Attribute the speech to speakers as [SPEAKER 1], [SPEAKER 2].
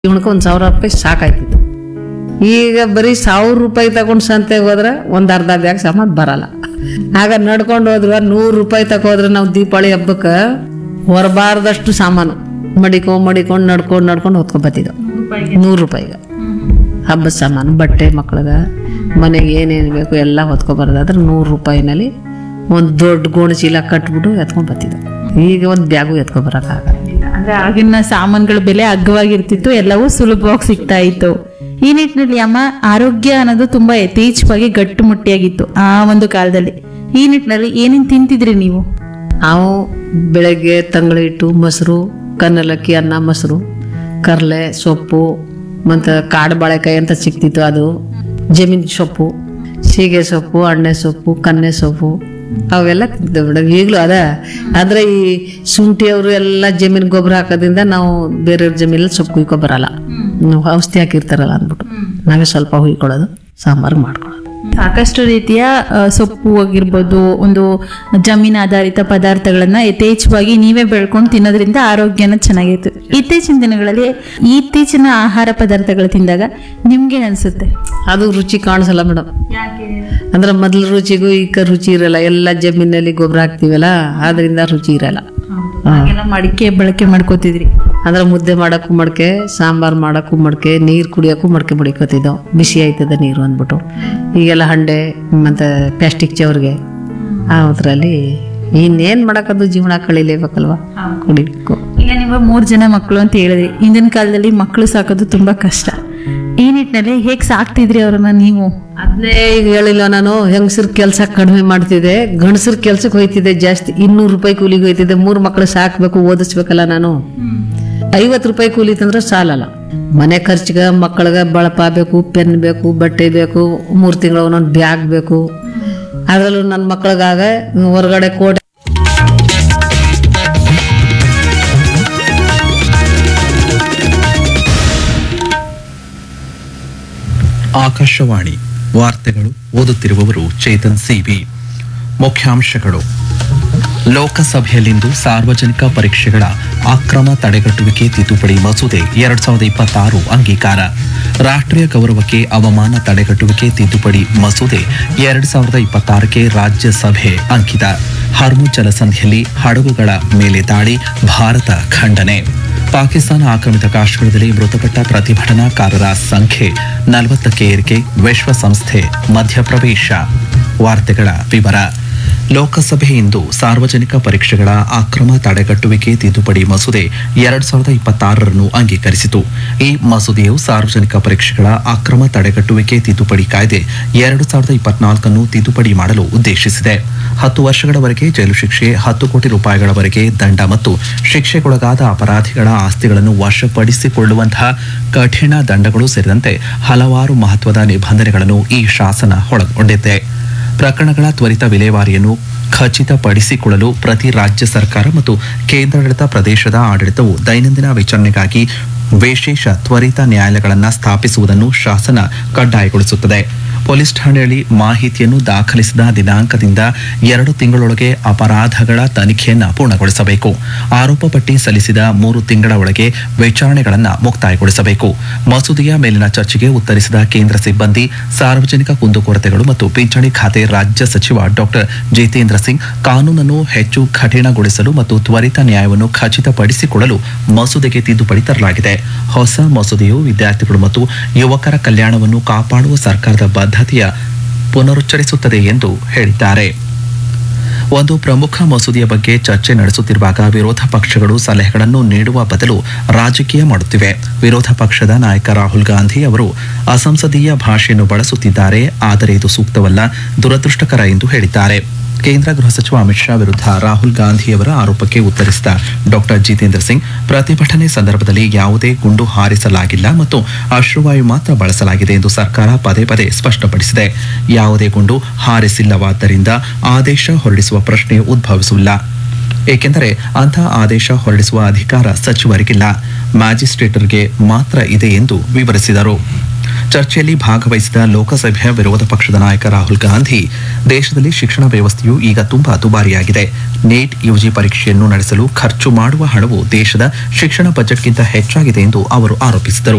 [SPEAKER 1] ಜೀವನಕ್ಕೆ 1,000 ರೂಪಾಯಿ ಸಾಕಾಯ್ತಿತ್ತು. ಈಗ ಬರೀ 1,000 ರೂಪಾಯಿ ತಗೊಂಡು ಸಂತೆಗೆ ಹೋದ್ರೆ ಒಂದು ಅರ್ಧ ಬ್ಯಾಗ್ ಸಾಮಾನು ಬರಲ್ಲ. ಆಗ ನಡ್ಕೊಂಡು ಹೋದ್ರೆ 100 ರೂಪಾಯಿ ತಗೋದ್ರೆ ನಾವು ದೀಪಾವಳಿ ಹಬ್ಬಕ್ಕೆ ಹೊರಬಾರ್ದಷ್ಟು ಸಾಮಾನು ಮಡಿಕೊಂಡು ನಡ್ಕೊಂಡು ಹೊತ್ಕೊಂಡ್ ಬರ್ತಿದ್ದೆವು. 100 ರೂಪಾಯಿಗೆ ಹಬ್ಬದ ಸಾಮಾನು, ಬಟ್ಟೆ, ಮಕ್ಳಿಗೆ ಮನೆಗೆ ಏನೇನು ಬೇಕು ಎಲ್ಲ ಹೊತ್ಕೊಬಾರ್ದಾದ್ರೆ 100 ರೂಪಾಯಿನಲ್ಲಿ ಒಂದು ದೊಡ್ಡ ಗೋಣಿ ಚೀಲ ಕಟ್ಬಿಟ್ಟು ಎತ್ಕೊಂಡ್ ಬರ್ತಿದ್ದೆವು. ಈಗ ಒಂದು ಬ್ಯಾಗು ಎತ್ಕೊಬರಕ್ಕಾಗಲ್ಲ.
[SPEAKER 2] ಅಂದ್ರೆ ಆಗಿನ ಸಾಮಾನುಗಳ ಬೆಲೆ ಅಗ್ಗವಾಗಿರ್ತಿತ್ತು, ಎಲ್ಲವೂ ಸುಲಭವಾಗಿ ಸಿಗ್ತಾ ಇತ್ತು. ಈ ನಿಟ್ಟಿನಲ್ಲಿ ಅಮ್ಮ, ಆರೋಗ್ಯ ಅನ್ನೋದು ತುಂಬಾ ಯಥೇಚ್ಛವಾಗಿ ಗಟ್ಟುಮುಟ್ಟಿಯಾಗಿತ್ತು ಆ ಒಂದು ಕಾಲದಲ್ಲಿ. ಈ ನಿಟ್ಟಿನಲ್ಲಿ ಏನೇನು ತಿಂತಿದ್ರಿ ನೀವು?
[SPEAKER 1] ನಾವು ಬೆಳಗ್ಗೆ ತಂಗಳ ಹಿಟ್ಟು, ಮೊಸರು, ಕನ್ನಲಕ್ಕಿ, ಅನ್ನ, ಮೊಸರು, ಕರ್ಲೆ ಸೊಪ್ಪು, ಮತ್ತು ಕಾಡು ಬಾಳೆಕಾಯಿ ಅಂತ ಸಿಕ್ತಿತ್ತು, ಅದು ಜಮೀನ್ ಸೊಪ್ಪು, ಸೀಗೆ ಸೊಪ್ಪು, ಅಣ್ಣೆ ಸೊಪ್ಪು, ಕನ್ನೆ ಸೊಪ್ಪು ಅವೆಲ್ಲ ತಿಂತಿದ್ದೆವು ಮೇಡಮ್. ಈಗಲೂ ಆದರೆ ಈ ಶುಂಠಿ ಅವರು ಎಲ್ಲ ಜಮೀನು ಗೊಬ್ಬರ ಹಾಕೋದ್ರಿಂದ ನಾವು ಬೇರೆಯವ್ರ ಜಮೀನಲ್ಲಿ ಸೊಪ್ಪು ಹುಯ್ಕೊ ಬರಲ್ಲ, ನಾವು ಔಷಧಿ ಹಾಕಿರ್ತಾರಲ್ಲ ಅಂದ್ಬಿಟ್ಟು ನಾವೇ ಸ್ವಲ್ಪ ಹುಯ್ಕೊಳ್ಳೋದು, ಸಾಂಬಾರು ಮಾಡ್ಕೊಳ್ಳೋದು.
[SPEAKER 2] ಸಾಕಷ್ಟು ರೀತಿಯ ಸೊಪ್ಪು ಆಗಿರ್ಬೋದು, ಒಂದು ಜಮೀನು ಆಧಾರಿತ ಪದಾರ್ಥಗಳನ್ನ ಯಥೇಚ್ಛವಾಗಿ ನೀವೇ ಬೆಳ್ಕೊಂಡು ತಿನ್ನೋದ್ರಿಂದ ಆರೋಗ್ಯನ ಚೆನ್ನಾಗಿತ್ತು. ಇತ್ತೀಚಿನ ದಿನಗಳಲ್ಲಿ ಇತ್ತೀಚಿನ ಆಹಾರ ಪದಾರ್ಥಗಳು ತಿಂದಾಗ ನಿಮ್ಗೆ ಅನ್ಸುತ್ತೆ
[SPEAKER 1] ಅದು ರುಚಿ ಕಾಣಿಸಲ್ಲ ಮೇಡಮ್. ಅಂದ್ರೆ ಮೊದಲು ರುಚಿಗೂ ಈಗ ರುಚಿ ಇರಲ್ಲ, ಎಲ್ಲ ಜಮೀನಲ್ಲಿ ಗೊಬ್ಬರ ಹಾಕ್ತಿವಲ್ಲ, ಆದ್ರಿಂದ ರುಚಿ ಇರಲ್ಲ.
[SPEAKER 2] ಮಡಿಕೆ ಬಳಕೆ ಮಾಡ್ಕೋತಿದ್ರಿ.
[SPEAKER 1] ಅಂದ್ರೆ ಮುದ್ದೆ ಮಾಡೋಕ್ಕೂ ಮಡಕೆ, ಸಾಂಬಾರು ಮಾಡೋಕ್ಕೂ ಮಡಕೆ, ನೀರು ಕುಡಿಯೋಕ್ಕೂ ಮಡಕೆ ಮಡಿಕೋತಿದ್ದೆವು, ಬಿಸಿ ಆಯ್ತದ ನೀರು ಅಂದ್ಬಿಟ್ಟು. ಈಗೆಲ್ಲ ಹಂಡೆ ಮತ್ತು ಪ್ಲಾಸ್ಟಿಕ್ ಚೌರ್ಗೆ ಅದರಲ್ಲಿ ಇನ್ನೇನು ಮಾಡೋಕ್ಕದು, ಜೀವನ ಕಳೀಲೇಬೇಕಲ್ವ, ಕುಡಿಬೇಕು.
[SPEAKER 2] ಈಗ ನೀವು 3 ಜನ ಮಕ್ಕಳು ಅಂತ ಹೇಳಿದ್ರಿ. ಹಿಂದಿನ ಕಾಲದಲ್ಲಿ ಮಕ್ಕಳು ಸಾಕೋದು ತುಂಬಾ ಕಷ್ಟ. ಈ ನಿಟ್ಟಿನಲ್ಲಿ ಹೇಗೆ ಸಾಕ್ತಿದ್ರಿ ಅವ್ರನ್ನ ನೀವು?
[SPEAKER 1] ಅದನ್ನೇ ಈಗ ಹೇಳಿಲ್ಲ ನಾನು, ಹೆಂಗಸ್ರ ಕೆಲಸ ಕಡಿಮೆ ಮಾಡ್ತಿದ್ದೆ, ಗಂಡಸ್ರ ಕೆಲ್ಸಕ್ಕೆ ಹೋಯ್ತಿದ್ದೆ ಜಾಸ್ತಿ. 200 ರೂಪಾಯಿ ಕೂಲಿಗೆ ಹೋಯ್ತಿದ್ದೆ. 3 ಮಕ್ಕಳು ಸಾಕ್ಬೇಕು, ಓದಿಸ್ಬೇಕಲ್ಲ ನಾನು. 50 ರೂಪಾಯಿ ಕೂಲಿ ತಂದ್ರೆ ಸಾಲಲ್ಲ. ಮನೆ ಖರ್ಚಿಗೆ, ಮಕ್ಕಳಿಗೆ ಬಳಪ ಬೇಕು, ಪೆನ್ ಬೇಕು, ಬಟ್ಟೆ ಬೇಕು, 3 ತಿಂಗಳು ಒಂದೊಂದು ಬ್ಯಾಗ್ ಬೇಕು. ಅದರಲ್ಲೂ ನನ್ನ ಮಕ್ಕಳಿಗಾಗ ಹೊರಗಡೆ ಕೋಟೆ
[SPEAKER 3] ಆಕಾಶವಾಣಿ ವಾರ್ತೆಗಳು, ಓದುತ್ತಿರುವವರು ಚೇತನ್ ಸಿವಿ. ಮುಖ್ಯಾಂಶಗಳು: ಲೋಕಸಭೆಯಲ್ಲಿಂದು ಸಾರ್ವಜನಿಕ ಪರೀಕ್ಷೆಗಳ ಅಕ್ರಮ ತಡೆಗಟ್ಟುವಿಕೆ ತಿದ್ದುಪಡಿ ಮಸೂದೆ 2026 ಅಂಗೀಕಾರ. ರಾಷ್ಟ್ರೀಯ ಗೌರವಕ್ಕೆ ಅವಮಾನ ತಡೆಗಟ್ಟುವಿಕೆ ತಿದ್ದುಪಡಿ ಮಸೂದೆ 2026ಕ್ಕೆ ರಾಜ್ಯಸಭೆ ಅಂಕಿತ. ಹರ್ಮುಜ್ ಜಲಸಂಧಿಯಲ್ಲಿ ಹಡಗುಗಳ ಮೇಲೆ ದಾಳಿ, ಭಾರತ ಖಂಡನೆ. ಪಾಕಿಸ್ತಾನ ಆಕ್ರಮಿತ ಕಾಶ್ಮೀರದಲ್ಲಿ ಮೃತಪಟ್ಟ ಪ್ರತಿಭಟನಾಕಾರರ ಸಂಖ್ಯೆ 40ಕ್ಕೆ ಏರಿಕೆ, ವಿಶ್ವಸಂಸ್ಥೆ ಮಧ್ಯಪ್ರವೇಶ. ವಾರ್ತೆಗಳ ವಿವರ. ಲೋಕಸಭೆ ಇಂದು ಸಾರ್ವಜನಿಕ ಪರೀಕ್ಷೆಗಳ ಅಕ್ರಮ ತಡೆಗಟ್ಟುವಿಕೆ ತಿದ್ದುಪಡಿ ಮಸೂದೆ 2026 ಅಂಗೀಕರಿಸಿತು. ಈ ಮಸೂದೆಯು ಸಾರ್ವಜನಿಕ ಪರೀಕ್ಷೆಗಳ ಅಕ್ರಮ ತಡೆಗಟ್ಟುವಿಕೆ ತಿದ್ದುಪಡಿ ಕಾಯ್ದೆ 2024 ತಿದ್ದುಪಡಿ ಮಾಡಲು ಉದ್ದೇಶಿಸಿದೆ. 10 ವರ್ಷಗಳವರೆಗೆ ಜೈಲು ಶಿಕ್ಷೆ, 10 ಕೋಟಿ ರೂಪಾಯಿಗಳವರೆಗೆ ದಂಡ ಮತ್ತು ಶಿಕ್ಷೆಗೊಳಗಾದ ಅಪರಾಧಿಗಳ ಆಸ್ತಿಗಳನ್ನು ವಶಪಡಿಸಿಕೊಳ್ಳುವಂತಹ ಕಠಿಣ ದಂಡಗಳು ಸೇರಿದಂತೆ ಹಲವಾರು ಮಹತ್ವದ ನಿಬಂಧನೆಗಳನ್ನು ಈ ಶಾಸನ ಒಳಗೊಂಡಿದೆ. ಪ್ರಕರಣಗಳ ತ್ವರಿತ ವಿಲೇವಾರಿಯನ್ನು ಖಚಿತಪಡಿಸಿಕೊಳ್ಳಲು ಪ್ರತಿ ರಾಜ್ಯ ಸರ್ಕಾರ ಮತ್ತು ಕೇಂದ್ರಾಡಳಿತ ಪ್ರದೇಶದ ಆಡಳಿತವು ದೈನಂದಿನ ವಿಚಾರಣೆಗಾಗಿ ವಿಶೇಷ ತ್ವರಿತ ನ್ಯಾಯಾಲಯಗಳನ್ನು ಸ್ಥಾಪಿಸುವುದನ್ನು ಶಾಸನ ಕಡ್ಡಾಯಗೊಳಿಸುತ್ತದೆ. ಪೊಲೀಸ್ ಠಾಣೆಯಲ್ಲಿ ಮಾಹಿತಿಯನ್ನು ದಾಖಲಿಸಿದ ದಿನಾಂಕದಿಂದ 2 ತಿಂಗಳೊಳಗೆ ಅಪರಾಧಗಳ ತನಿಖೆಯನ್ನು ಪೂರ್ಣಗೊಳಿಸಬೇಕು. ಆರೋಪ ಪಟ್ಟಿ ಸಲ್ಲಿಸಿದ 3 ತಿಂಗಳ ಒಳಗೆ ವಿಚಾರಣೆಗಳನ್ನು ಮುಕ್ತಾಯಗೊಳಿಸಬೇಕು. ಮಸೂದೆಯ ಮೇಲಿನ ಚರ್ಚೆಗೆ ಉತ್ತರಿಸಿದ ಕೇಂದ್ರ ಸಿಬ್ಬಂದಿ, ಸಾರ್ವಜನಿಕ ಕುಂದುಕೊರತೆಗಳು ಮತ್ತು ಪಿಂಚಣಿ ಖಾತೆ ರಾಜ್ಯ ಸಚಿವ ಡಾಕ್ಟರ್ ಜಿತೇಂದ್ರ ಸಿಂಗ್, ಕಾನೂನನ್ನು ಹೆಚ್ಚು ಕಠಿಣಗೊಳಿಸಲು ಮತ್ತು ತ್ವರಿತ ನ್ಯಾಯವನ್ನು ಖಚಿತಪಡಿಸಿಕೊಳ್ಳಲು ಮಸೂದೆಗೆ ತಿದ್ದುಪಡಿ ತರಲಾಗಿದೆ. ಹೊಸ ಮಸೂದೆಯು ವಿದ್ಯಾರ್ಥಿಗಳು ಮತ್ತು ಯುವಕರ ಕಲ್ಯಾಣವನ್ನು ಕಾಪಾಡುವ ಸರ್ಕಾರದ ಬದ್ಧತೆಯ ಪುನರುಚ್ಚರಿಸುತ್ತದೆ ಎಂದು ಹೇಳಿದ್ದಾರೆ. ಒಂದು ಪ್ರಮುಖ ಮಸೂದೆಯ ಬಗ್ಗೆ ಚರ್ಚೆ ನಡೆಸುತ್ತಿರುವಾಗ ವಿರೋಧ ಪಕ್ಷಗಳು ಸಲಹೆಗಳನ್ನು ನೀಡುವ ಬದಲು ರಾಜಕೀಯ ಮಾಡುತ್ತಿವೆ. ವಿರೋಧ ಪಕ್ಷದ ನಾಯಕ ರಾಹುಲ್ ಗಾಂಧಿ ಅವರು ಅಸಂಸದೀಯ ಭಾಷೆಯನ್ನು ಬಳಸುತ್ತಿದ್ದಾರೆ, ಆದರೆ ಇದು ಸೂಕ್ತವಲ್ಲ, ದುರದೃಷ್ಟಕರ ಎಂದು ಹೇಳಿದ್ದಾರೆ. ಕೇಂದ್ರ ಗೃಹ ಸಚಿವ ಅಮಿತ್ ಶಾ ವಿರುದ್ಧ ರಾಹುಲ್ ಗಾಂಧಿಯವರ ಆರೋಪಕ್ಕೆ ಉತ್ತರಿಸಿದ ಡಾಕ್ಟರ್ ಜಿತೇಂದ್ರ ಸಿಂಗ್, ಪ್ರತಿಭಟನೆ ಸಂದರ್ಭದಲ್ಲಿ ಯಾವುದೇ ಗುಂಡು ಹಾರಿಸಲಾಗಿಲ್ಲ ಮತ್ತು ಅಶ್ರುವಾಯು ಮಾತ್ರ ಬಳಸಲಾಗಿದೆ ಎಂದು ಸರ್ಕಾರ ಪದೇ ಪದೇ ಸ್ಪಷ್ಟಪಡಿಸಿದೆ. ಯಾವುದೇ ಗುಂಡು ಹಾರಿಸಿಲ್ಲವಾದ್ದರಿಂದ ಆದೇಶ ಹೊರಡಿಸುವ ಪ್ರಶ್ನೆ ಉದ್ಭವಿಸುವುದಿಲ್ಲ, ಏಕೆಂದರೆ ಅಂತಹ ಆದೇಶ ಹೊರಡಿಸುವ ಅಧಿಕಾರ ಸಚಿವರಿಗಿಲ್ಲ, ಮ್ಯಾಜಿಸ್ಟ್ರೇಟರ್ಗೆ ಮಾತ್ರ ಇದೆ ಎಂದು ವಿವರಿಸಿದರು. ಚರ್ಚೆಯಲ್ಲಿ ಭಾಗವಹಿಸಿದ ಲೋಕಸಭೆಯ ವಿರೋಧ ಪಕ್ಷದ ನಾಯಕ ರಾಹುಲ್ ಗಾಂಧಿ ದೇಶದಲ್ಲಿ ಶಿಕ್ಷಣ ವ್ಯವಸ್ಥೆಯು ಈಗ ತುಂಬಾ ದುಬಾರಿಯಾಗಿದೆ. ನೀಟ್ ಯುಜಿ ಪರೀಕ್ಷೆಯನ್ನು ನಡೆಸಲು ಖರ್ಚು ಮಾಡುವ ಹಣವು ದೇಶದ ಶಿಕ್ಷಣ ಬಜೆಟ್ಗಿಂತ ಹೆಚ್ಚಾಗಿದೆ ಎಂದು ಅವರು ಆರೋಪಿಸಿದರು.